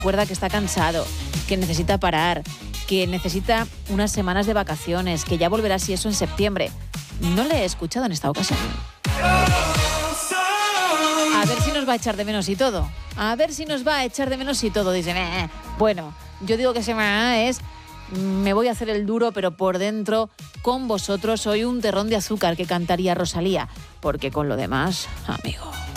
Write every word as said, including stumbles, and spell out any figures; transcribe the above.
recuerda que está cansado, que necesita parar, que necesita unas semanas de vacaciones, que ya volverá si eso en septiembre. No le he escuchado en esta ocasión. A ver si nos va a echar de menos y todo. A ver si nos va a echar de menos y todo. Dicen, eh. Bueno, yo digo que semana es... Me voy a hacer el duro, pero por dentro, con vosotros, soy un terrón de azúcar que cantaría Rosalía. Porque con lo demás, amigo...